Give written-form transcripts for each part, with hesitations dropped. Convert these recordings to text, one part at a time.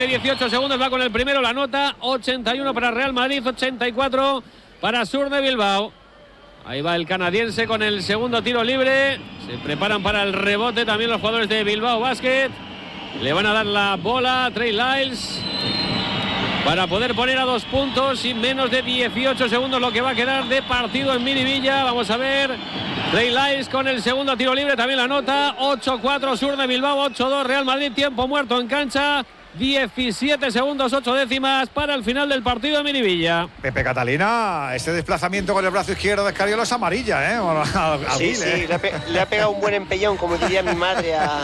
18 segundos va con el primero, la nota 81 para Real Madrid, 84 para Sur de Bilbao. Ahí va el canadiense con el segundo tiro libre. Se preparan para el rebote también los jugadores de Bilbao Basket. Le van a dar la bola a Trey Lyles para poder poner a 2 puntos y menos de 18 segundos lo que va a quedar de partido en Miribilla. Vamos a ver. Trey Lyles con el segundo tiro libre, también la nota 8-4 Sur de Bilbao, 8-2 Real Madrid, tiempo muerto en cancha. 17 segundos, 8 décimas para el final del partido de Miribilla. Pepe Catalina, este desplazamiento con el brazo izquierdo de Escariolo es amarilla, Sí, le ha pegado un buen empellón, como diría mi madre a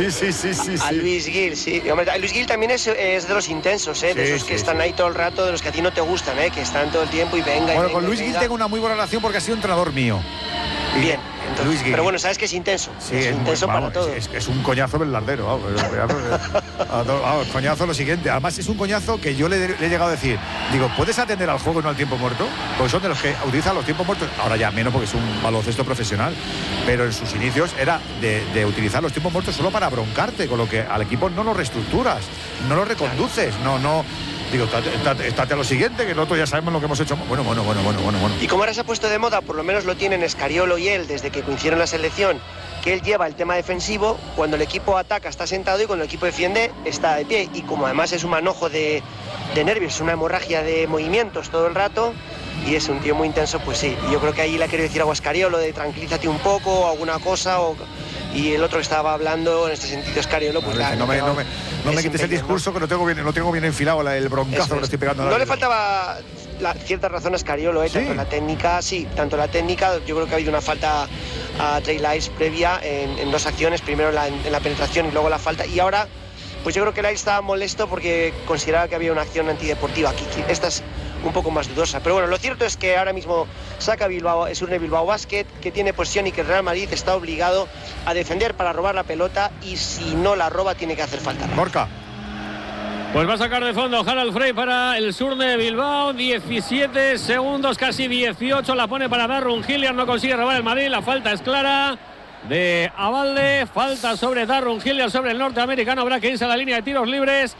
Luis Gil, sí. Hombre, Luis Gil también es de los intensos, de esos que están ahí todo el rato, de los que a ti no te gustan, que están todo el tiempo y venga. Bueno, con Luis Gil tengo una muy buena relación porque ha sido entrenador mío. Bien. Entonces, pero bueno, sabes que es intenso. Sí, es intenso para todo. Es un coñazo velardero. Coñazo lo siguiente. Además, es un coñazo que yo le he llegado a decir. Digo, ¿puedes atender al juego y no al tiempo muerto? Porque son de los que utilizan los tiempos muertos. Ahora ya menos porque es un baloncesto profesional. Pero en sus inicios era de utilizar los tiempos muertos solo para broncarte, con lo que al equipo no lo reestructuras, no lo reconduces, no. Digo, estate a lo siguiente, que nosotros ya sabemos lo que hemos hecho. Bueno. Y como ahora se ha puesto de moda, por lo menos lo tienen Escariolo y él desde que coincidieron en la selección, que él lleva el tema defensivo. Cuando el equipo ataca está sentado y cuando el equipo defiende está de pie. Y como además es un manojo de nervios, es una hemorragia de movimientos todo el rato y es un tío muy intenso, pues sí. Y yo creo que ahí le ha querido decir algo a Escariolo de tranquilízate un poco, alguna cosa y el otro que estaba hablando en este sentido Escariolo, pues no me quites el discurso, que lo tengo bien enfilado, el broncazo que le estoy pegando. No le faltaba cierta razón a Escariolo, tanto la técnica, yo creo que ha habido una falta a Trey Lyles previa en 2 acciones, primero en la penetración y luego la falta, y ahora pues yo creo que Lyles estaba molesto porque consideraba que había una acción antideportiva aquí. Esta es un poco más dudosa, pero bueno, lo cierto es que ahora mismo saca Sur de Bilbao Basket, que tiene posesión y que el Real Madrid está obligado a defender para robar la pelota, y si no la roba tiene que hacer falta. Borca. Pues va a sacar de fondo Harald Frey para el Sur de Bilbao. 17 segundos, casi 18. La pone para Darrun Hilliard. No consigue robar el Madrid. La falta es clara de Abalde. Falta sobre Darrun Hilliard, sobre el norteamericano. Habrá que irse a la línea de tiros libres.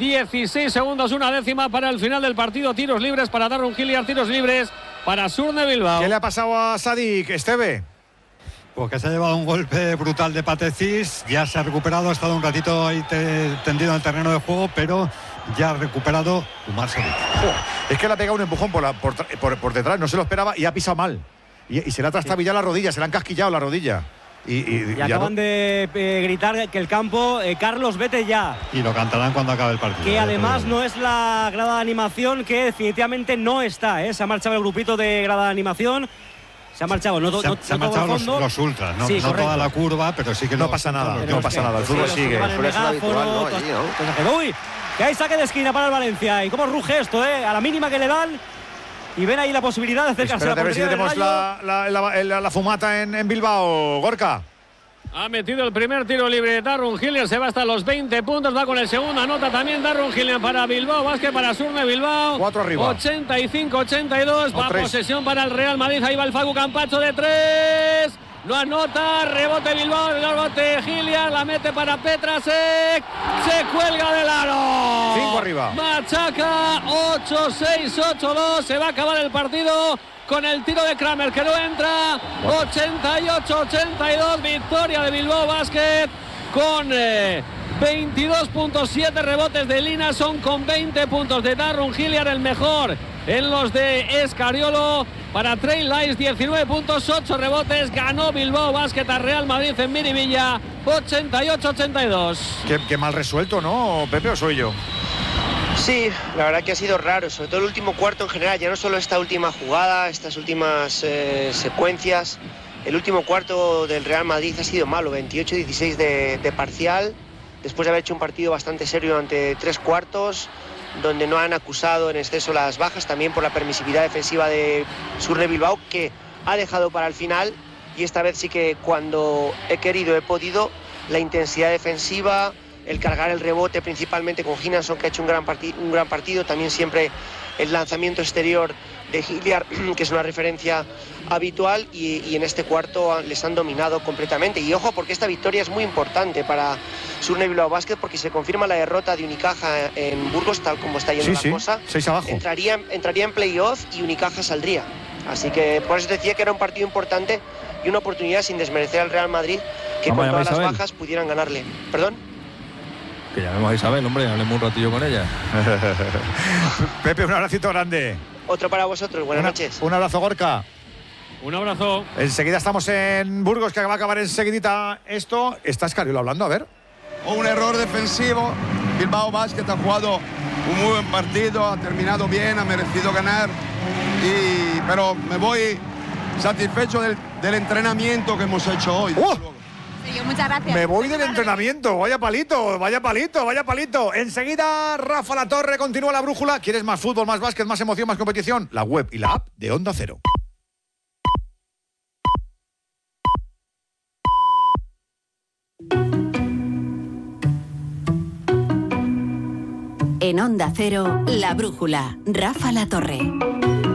16 segundos, 1 décima para el final del partido. Tiros libres para Darrun Hilliard. Tiros libres para Sur de Bilbao. ¿Qué le ha pasado a Sadik, Esteve? Pues que se ha llevado un golpe brutal de Patecís, ya se ha recuperado, ha estado un ratito ahí tendido en el terreno de juego, pero ya ha recuperado Umar Sadik. Es que le ha pegado un empujón por detrás, no se lo esperaba y ha pisado mal. Y se le ha trastabillado la rodilla, se le han casquillado la rodilla. Y acaban de gritar que el campo, Carlos, vete ya. Y lo cantarán cuando acabe el partido. Que además no es la grada de animación, que definitivamente no está, se ha marchado el grupito de grada de animación. Se ha marchado, se han marchado los ultras, no toda la curva, pero sí que no pasa nada, el fútbol sigue. Uy, que hay saque de esquina para el Valencia. Y cómo ruge esto, a la mínima que le dan. Y ven ahí la posibilidad de acercarse a la portería. A ver si tenemos la fumata en Bilbao, Gorka. Ha metido el primer tiro libre Darrun Hilliard, se va hasta los 20 puntos, va con el segundo, anota también Darrun Hilliard para Bilbao Basket, para Sur de Bilbao. 4 arriba. 85-82, va posesión para el Real Madrid, ahí va el Facu Campacho de 3. No anota, rebote Bilbao, rebote Hilliard, la mete para Petrasek, se cuelga del aro. 5 arriba. Machaca, 8-6, 8-2, se va a acabar el partido con el tiro de Kramer que no entra. 88-82, victoria de Bilbao Basket con 22.7 rebotes de Linason, con 20 puntos de Darrun Hilliard, el mejor en los de Escariolo. Para Trey Lyles, 19 puntos, 8 rebotes. Ganó Bilbao Basket a Real Madrid en Miribilla, 88-82. Qué mal resuelto, ¿no, Pepe, o soy yo? Sí, la verdad que ha sido raro, sobre todo el último cuarto en general, ya no solo esta última jugada, estas últimas secuencias. El último cuarto del Real Madrid ha sido malo, 28-16 de parcial, después de haber hecho un partido bastante serio durante 3 cuartos, donde no han acusado en exceso las bajas, también por la permisividad defensiva de Sur de Bilbao, que ha dejado para el final, y esta vez sí que cuando he querido he podido. La intensidad defensiva, el cargar el rebote principalmente con Hinason, que ha hecho un gran partido, también siempre el lanzamiento exterior de Hilliard, que es una referencia habitual, y en este cuarto les han dominado completamente. Y ojo, porque esta victoria es muy importante para Surne Bilbao Basket, porque se confirma la derrota de Unicaja en Burgos, tal como está yendo la cosa. 6 abajo. Entraría en playoff y Unicaja saldría. Así que por eso decía que era un partido importante y una oportunidad sin desmerecer al Real Madrid, que con todas las bajas pudieran ganarle. ¿Perdón? Que llamemos a Isabel, hombre, hablemos un ratillo con ella. Pepe, un abracito grande. Otro para vosotros, buenas noches. Un abrazo, Gorka. Un abrazo. Enseguida estamos en Burgos, que va a acabar enseguidita esto. Está Escariolo hablando, a ver. Un error defensivo. Bilbao Basket ha jugado un muy buen partido, ha terminado bien, ha merecido ganar. Pero me voy satisfecho del entrenamiento que hemos hecho hoy. Muchas gracias. Me voy del entrenamiento. Vaya palito, vaya palito, vaya palito. Enseguida Rafa Latorre, continúa la brújula. ¿Quieres más fútbol, más básquet, más emoción, más competición? La web y la app de Onda Cero. En Onda Cero, la brújula. Rafa Latorre.